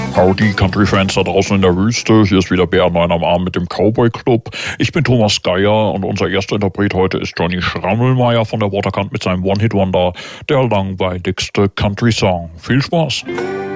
Howdy, Country-Fans da draußen in der Wüste. Hier ist wieder Bär 9 am Abend mit dem Cowboy Club. Ich bin Thomas Geier und unser erster Interpret heute ist Johnny Schrammelmeier von der Waterkant mit seinem One-Hit-Wonder, der langweiligste Country-Song. Viel Spaß!